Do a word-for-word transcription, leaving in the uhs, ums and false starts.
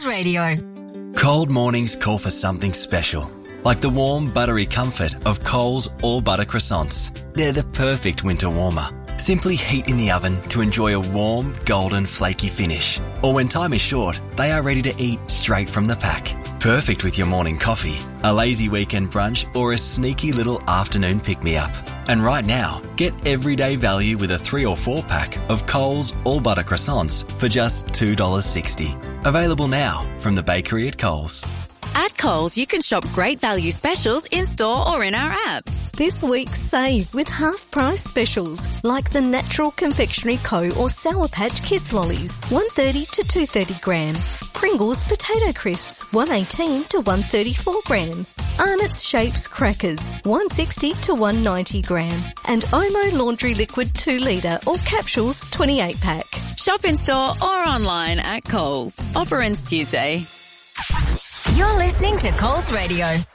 Coles Radio. Cold mornings call for something special, like the warm, buttery comfort of Coles All Butter Croissants. They're the perfect winter warmer. Simply heat in the oven to enjoy a warm, golden, flaky finish. Or when time is short, they are ready to eat straight from the pack. Perfect with your morning coffee, a lazy weekend brunch, or a sneaky little afternoon pick-me-up. And right now, get everyday value with a three or four pack of Coles All Butter Croissants for just two dollars sixty. Available now from the bakery at Coles. At Coles, you can shop great value specials in-store or in our app. This week, save with half-price specials, like the Natural Confectionery Co. or Sour Patch Kids lollies, one thirty to two thirty gram. Pringles Potato Crisps, one eighteen to one thirty-four gram. Arnott's Shapes Crackers, one sixty to one ninety gram. And Omo Laundry Liquid two litre or capsules, twenty-eight pack. Shop in-store or online at Coles. Offer ends Tuesday. You're listening to Coles Radio.